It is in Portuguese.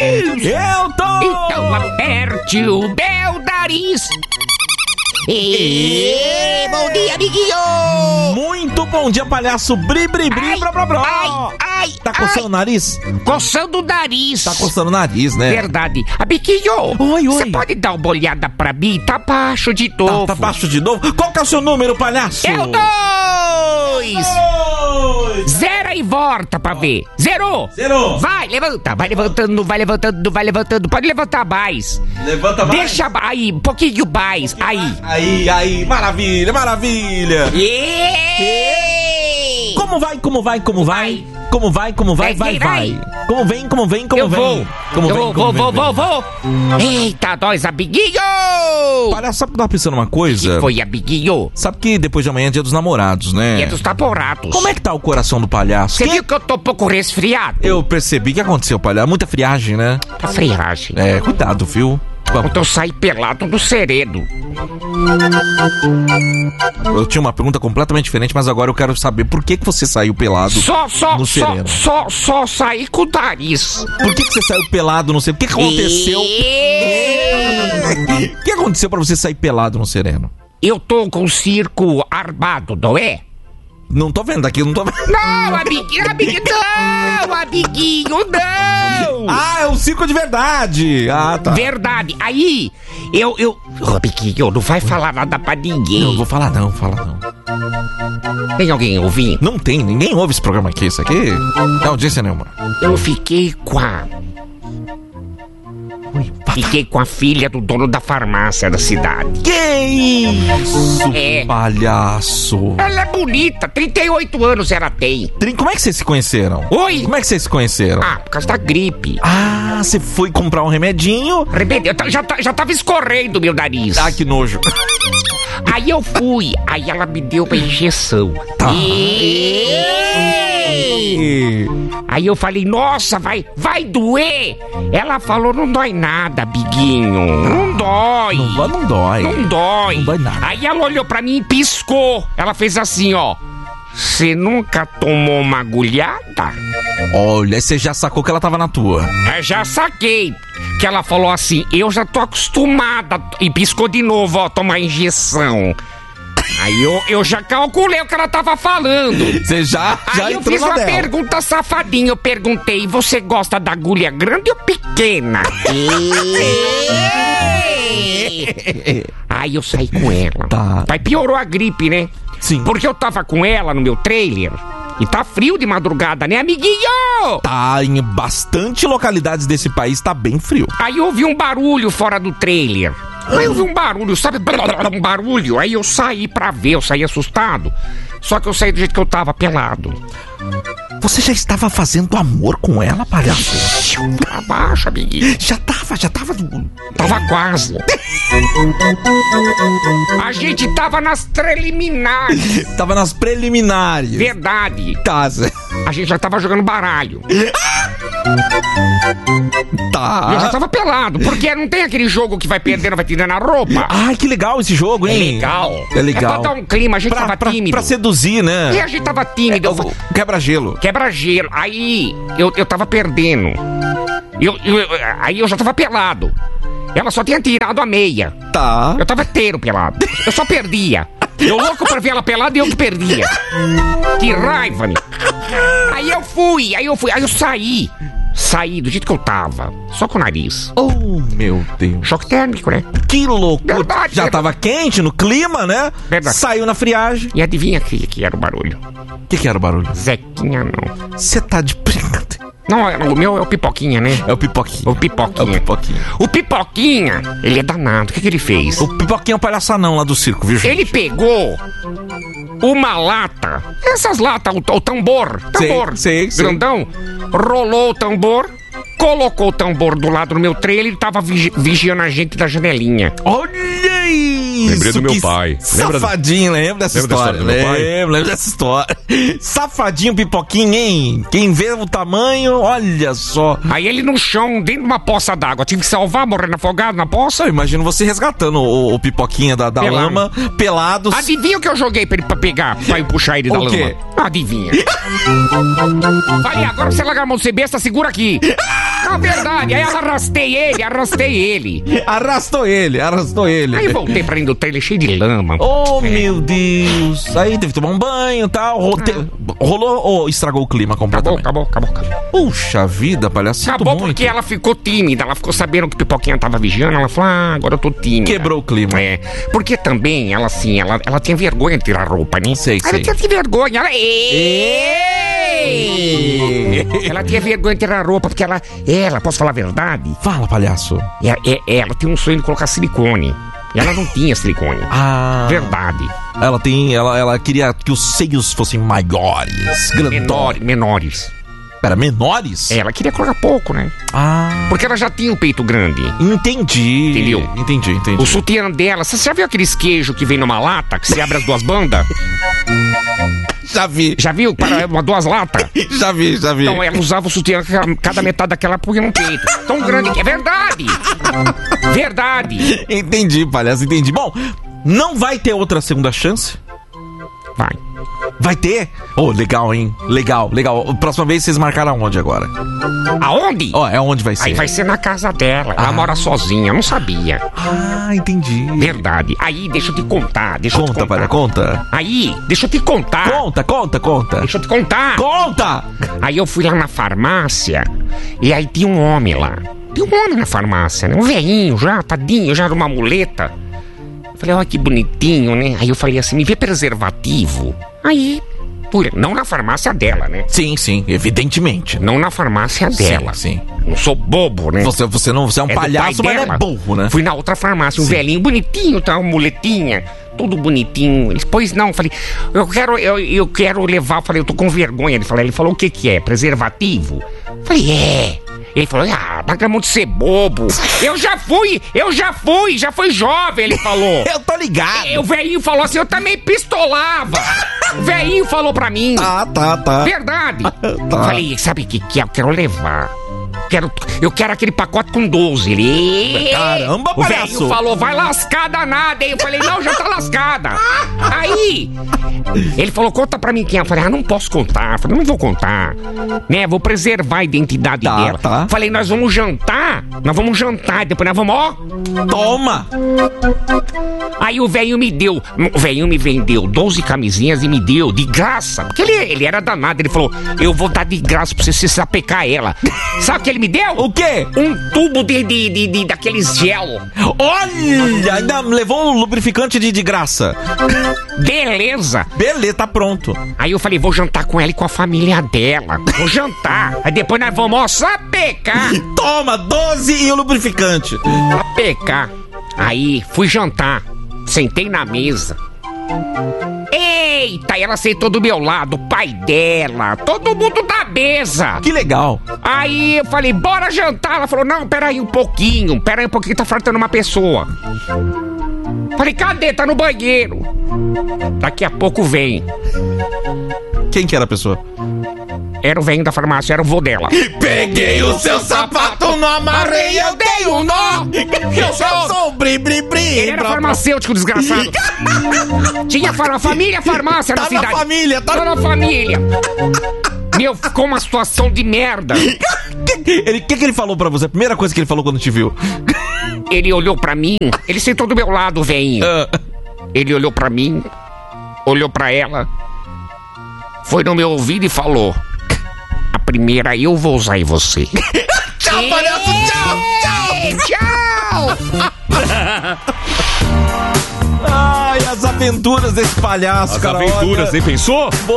nariz! Eu tô! Então aperte o meu nariz! Bom dia, amiguinho! Muito bom dia, palhaço! Bri, bri, bri, Ai, brá, brá, brá! ai, Tá coçando o nariz? Coçando o nariz! Tá coçando o nariz, né? Verdade. Amiguinho, Oi. você pode dar uma olhada pra mim? Tá baixo de novo. Tá baixo de novo? Qual que é o seu número, palhaço? É o 2! Zera e volta pra ver. Zerou! Zerou! Vai, levanta. Vai levantando. Pode levantar mais. Levanta mais. Deixa aí, um pouquinho mais. Aí, maravilha! Como vai? Como vai? Vou. Eita, nós, amiguinho! Palhaço, sabe que eu tava pensando uma coisa? Que foi, amiguinho? Sabe que depois de amanhã é dia dos namorados, né? Dia dos namorados. Como é que tá o coração do palhaço? Você viu que eu tô um pouco resfriado? Eu percebi. O que aconteceu, palhaço? Muita friagem, né? Tá friagem. É, cuidado, viu? Ontem eu saí pelado do sereno. Eu tinha uma pergunta completamente diferente, mas agora eu quero saber por que você saiu pelado no sereno. Só saí com o nariz. Por que você saiu pelado no sereno? O que aconteceu? O que aconteceu pra você sair pelado no sereno? Eu tô com o circo armado, não é? Não tô vendo aqui, não tô vendo. Não, amiguinho, não! Ah, é um circo de verdade! Ah, tá. Verdade. Aí, eu... Amiguinho, não vai falar nada pra ninguém. Não vou falar não, Tem alguém ouvindo? Não tem, ninguém ouve esse programa aqui, isso aqui não é audiência nenhuma. Eu fiquei com a... Fiquei com a filha do dono da farmácia da cidade. Que isso, palhaço? Ela é bonita, 38 anos ela tem. Como é que vocês se conheceram? Oi? Como é que vocês se conheceram? Ah, por causa da gripe. Ah, você foi comprar um remedinho? Já tava escorrendo meu nariz. Ah, que nojo. Aí eu fui, aí ela me deu uma injeção. Tá. Aí eu falei, nossa, vai doer. Ela falou, não dói nada, biguinho. Não dói. Não dói. Não dói nada. Aí ela olhou pra mim e piscou. Ela fez assim, ó. Você nunca tomou uma agulhada? Olha, você já sacou que ela tava na tua. Já saquei. Que ela falou assim, eu já tô acostumada. E piscou de novo, ó, tomar injeção. Aí eu já calculei o que ela tava falando. Você já aí eu fiz uma pergunta safadinha. Eu perguntei, você gosta da agulha grande ou pequena? Aí eu saí com ela. Tá. Aí piorou a gripe, né? Sim. Porque eu tava com ela no meu trailer. E tá frio de madrugada, né, amiguinho? Tá, em bastante localidades desse país tá bem frio. Aí eu ouvi um barulho fora do trailer. Aí eu vi um barulho, sabe? Um barulho. Aí eu saí pra ver, eu saí assustado. Só que eu saí do jeito que eu tava, pelado. Você já estava fazendo amor com ela, palhaço? Abaixa, amiguinho. Já tava. Tava quase. A gente tava nas preliminares. Tava nas preliminares. Verdade. Tá. A gente já tava jogando baralho. Tá. Eu já tava pelado, porque não tem aquele jogo que vai perdendo, vai tirando a roupa. Ai, que legal esse jogo, hein? É legal. É pra dar um clima, a gente tava tímido. Pra seduzir, né? E a gente tava tímido. Quebra-gelo. Quebra-gelo. Aí eu tava perdendo. Aí eu já tava pelado. Ela só tinha tirado a meia. Tá. Eu tava inteiro pelado. Eu só perdia. Eu louco pra ver ela pelada e eu que perdia. Que raiva, meu. Aí eu saí. Saí do jeito que eu tava. Só com o nariz. Oh, meu Deus. Choque térmico, né? Que loucura. Verdade, já tava quente no clima, né? Verdade. Saiu na friagem. E adivinha que era o barulho? O que era o barulho? Zequinha, não. Você tá de brincadeira. Não, o meu é o Pipoquinha, né? É o Pipoquinha. O Pipoquinha. O Pipoquinha, ele é danado. O que ele fez? O Pipoquinha é o palhaçanão lá do circo, viu, gente? Ele pegou uma lata. Essas latas, o tambor. Sei. Grandão. Rolou o tambor. Colocou o tambor do lado do meu trailer e tava vigiando a gente da janelinha. Olha isso! Lembrei do meu pai. Safadinho, lembra dessa história? Lembra dessa história. Safadinho, Pipoquinha, hein? Quem vê o tamanho, olha só. Aí ele no chão, dentro de uma poça d'água. Tive que salvar, morrendo afogado na poça. Eu imagino você resgatando o Pipoquinha da lama, pelado. Adivinha o que eu joguei pra ele pegar, pra eu puxar ele da lama? O quê? Adivinha. Falei, agora você largar a mão de ser besta, segura aqui. Não, verdade. Aí eu arrastei ele. Arrastou ele. Aí voltei pra dentro do trailer cheio de lama. Oh, meu Deus. Aí teve que tomar um banho e tal. Rolou ou estragou o clima completamente? Acabou. Puxa vida, palhaço. Acabou porque ela ficou tímida. Ela ficou sabendo que Pipoquinha tava vigiando. Ela falou, agora eu tô tímida. Quebrou o clima. É. Porque também, ela assim, ela tinha vergonha de tirar a roupa, né? Sei. Ela tinha vergonha. Ela tinha vergonha de tirar a roupa porque ela, posso falar a verdade? Fala, palhaço. Ela tem um sonho de colocar silicone. E ela não tinha silicone. Verdade. Ela queria que os seios fossem maiores, menores. Pera, menores? Ela queria colocar pouco, né? Porque ela já tinha o peito grande. Entendi. Entendeu? Entendi. O sutiã dela, você já viu aqueles queijos que vem numa lata, que se abre as duas bandas? Já vi. Já viu? Para duas latas? Já vi. Então ela usava o sutiã, cada metade daquela punha no peito. Tão grande que é verdade. Verdade. Entendi, palhaço, entendi. Bom, não vai ter outra segunda chance? Vai ter? Oh, legal, hein? Legal. Próxima vez vocês marcaram aonde agora? Aonde? É onde vai ser? Aí vai ser na casa dela. Ela mora sozinha, eu não sabia. Entendi. Verdade. Aí, deixa eu te contar. Conta. Aí, deixa eu te contar. Conta. Deixa eu te contar. Conta! Aí eu fui lá na farmácia e aí tinha um homem lá. Tinha um homem na farmácia, né? Um velhinho já, tadinho, já era uma muleta. Falei, olha que bonitinho, né? Aí eu falei assim, me vê preservativo. Aí, não na farmácia dela, né? Sim, evidentemente. Não na farmácia dela. Sim. Não sou bobo, né? Você é um palhaço, mas não é burro, né? Fui na outra farmácia, um velhinho bonitinho, tá? Uma muletinha, tudo bonitinho. Ele, pois não, falei, eu quero levar. Falei, eu tô com vergonha. Ele falou, o que é? Preservativo? Falei, Ele falou, larga a mão de ser bobo. Eu já fui jovem, ele falou. Eu tô ligado. O velhinho falou assim, eu também pistolava. O velhinho falou pra mim. Tá. Verdade. Falei, sabe o que é? Eu quero levar. Eu quero aquele pacote com 12. Ele... Caramba, palhaço. O velho falou, vai lascar danada, hein? Eu falei, não, já tá lascada. Aí, ele falou, conta pra mim quem é. Eu falei, não posso contar. Eu falei, não vou contar. Né, vou preservar a identidade dela. Tá. Falei, nós vamos jantar. Depois nós vamos, Toma! Aí o velhinho me vendeu 12 camisinhas e me deu de graça. Porque ele era danado. Ele falou, eu vou dar de graça pra você se sapecar ela. Sabe o que ele me deu? O quê? Um tubo daqueles gel. Olha, ainda levou um lubrificante de graça. Beleza, tá pronto. Aí eu falei, vou jantar com ela e com a família dela. Vou jantar. Aí depois nós vamos sapecar. Toma, 12 e o lubrificante. Sapecar. Aí fui jantar. Sentei na mesa. Eita, ela sentou do meu lado, o pai dela, todo mundo da mesa. Que legal. Aí eu falei, bora jantar. Ela falou, não, peraí um pouquinho, tá faltando uma pessoa. Falei, cadê? Tá no banheiro. Daqui a pouco vem. Quem que era a pessoa? Era o velho da farmácia, era o vô dela. Peguei o seu sapato, não amarrei, eu dei um nó. Eu sou bri-bri-bri. Ele era farmacêutico, desgraçado. Tinha família farmácia na cidade. Tá na família. Meu, ficou uma situação de merda. O que ele falou pra você? A primeira coisa que ele falou quando te viu? Ele olhou pra mim, ele sentou do meu lado, o velhinho. Ele olhou pra mim, olhou pra ela, foi no meu ouvido e falou: a primeira eu vou usar em você. Tchau, palhaço, tchau. Ai, as aventuras desse palhaço, cara. As aventuras, hein? Pensou?